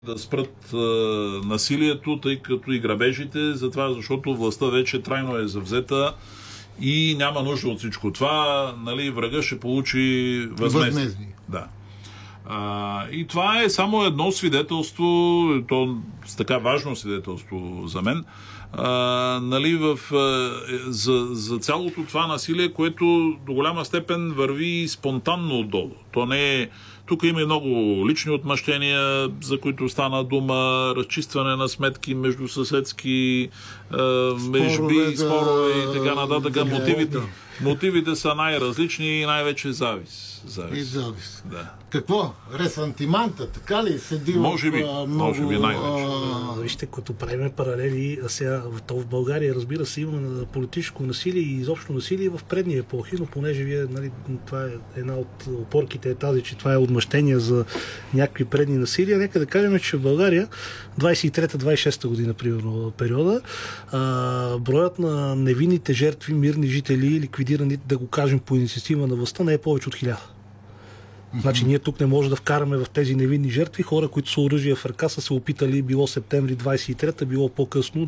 да спрат насилието, тъй като и грабежите, затова, защото властта вече трайно е завзета и няма нужда от всичко това. Нали, врага ще получи възмездие. Да. И това е само едно свидетелство, то с така важно свидетелство за мен, нали, за цялото това насилие, което до голяма степен върви спонтанно отдолу. То не е. Тук има и много лични отмъщения, за които стана дума, разчистване на сметки между съседски межби, спорове и така нататък. Мотивите са най-различни и най-вече завист. И завист. Да. Какво? Ресантиманта, така ли? Седи може би най-вече. Вижте, като правим паралели, сега в България, разбира се, има политическо насилие и изобщо насилие в предни епохи, но понеже вие, нали, това е една от опорките е тази, че това е отмъщение за някакви предни насилия. Нека да кажем, че в България 23-26 година, примерно, периода, броят на невинните жертви, мирни жители, ликвидирани, да го кажем по инициатива на властта, не е повече от 1000. Значи ние тук не можем да вкараме в тези невинни жертви хора, които са оръжия в ръка, са се опитали, било септември 23-та, било по-късно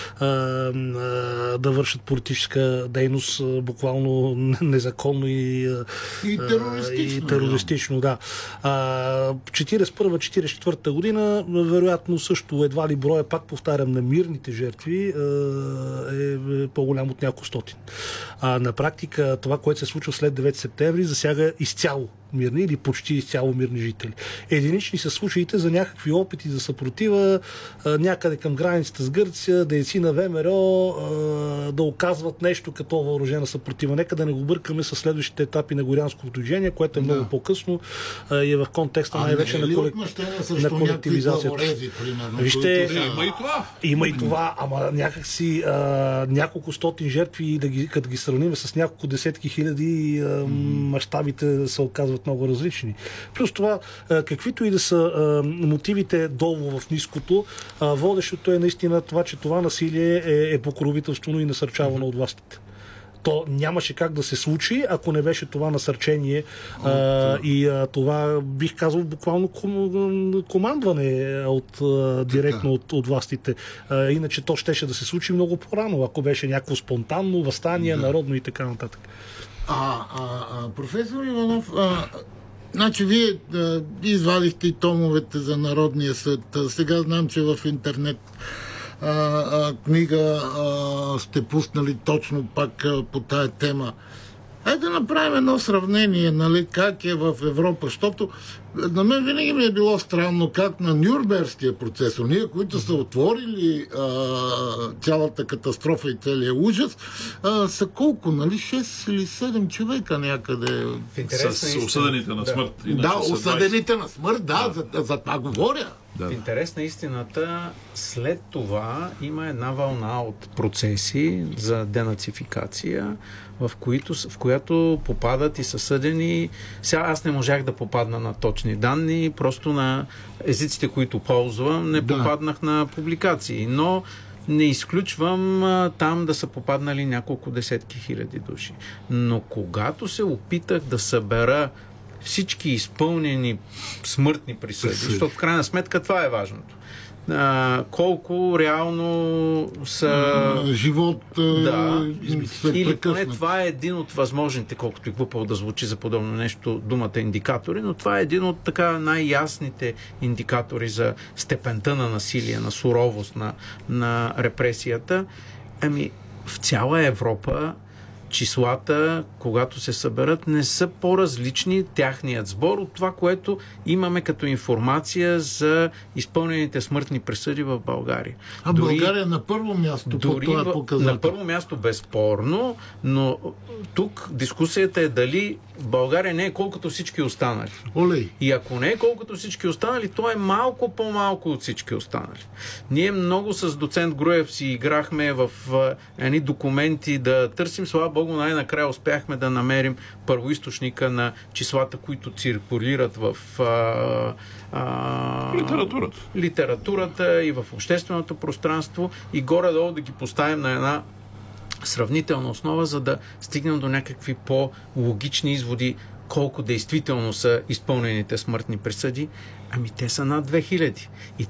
да вършат политическа дейност буквално незаконно и терористично. Да. 41-44 година, вероятно също едва ли броя, пак повтарям, на мирните жертви е по-голям от няколко стотин. На практика това, което се случва след 9 септември, засяга изцяло мирни или почти изцяло мирни жители. Единични са случаите за някакви опити за съпротива някъде към границата с Гърция, дейци на ВМРО да оказват нещо като въоръжена съпротива. Нека да не го бъркаме с следващите етапи на Горянското движение, което е много по-късно и е в контекста най-вече на колективизацията. Вижте, има и това, ама някакси няколко стотин жертви, като ги сравним с няколко десетки хиляди, мащабите се оказват много различни. Плюс това, каквито и да са мотивите долу в ниското, водещото е наистина това, че това насилие е покровителствено и насърчавано от властите. То нямаше как да се случи, ако не беше това насърчение и това, бих казал, буквално командване директно от властите. Иначе то щеше да се случи много по-рано, ако беше някакво спонтанно, въстание, народно и така нататък. Професор Иванов, значи вие извадихте и томовете за Народния съд. Сега знам, че в интернет книга сте пуснали точно пак по тая тема. Хайде да направим едно сравнение, нали, как е в Европа, защото на мен винаги ми е било странно как на Нюрнбергския процес, ние, които са отворили цялата катастрофа и целият ужас, са колко, нали, 6 или 7 човека някъде. С осъдените на смърт. Да, осъдените на смърт, за това говоря. Да. В интерес на истината, след това има една вълна от процеси за денацификация, в която попадат и са съдени. Сега аз не можах да попадна на точни данни, просто на езиците, които ползвам, не попаднах на публикации, но не изключвам там да са попаднали няколко десетки хиляди души. Но когато се опитах да събера всички изпълнени смъртни присъди, защото в крайна сметка това е важното. Колко реално са живот или поне това е един от възможните, колкото и глупаво да звучи за подобно нещо думата индикатори, но това е един от така най-ясните индикатори за степента на насилие, на суровост, на репресията. В цяла Европа числата, когато се съберат, не са по-различни тяхният сбор от това, което имаме като информация за изпълнените смъртни присъди в България. България на първо място по това показател. На първо място безспорно, но тук дискусията е дали България не е колкото всички останали. И ако не е колкото всички останали, то е малко по-малко от всички останали. Ние много с доцент Груев си играхме в едни документи да търсим, слава Богу, най-накрая успяхме да намерим първоизточника на числата, които циркулират в литературата и в общественото пространство и горе-долу да ги поставим на една сравнителна основа, за да стигнем до някакви по-логични изводи колко действително са изпълнените смъртни присъди, ами те са над 2000. И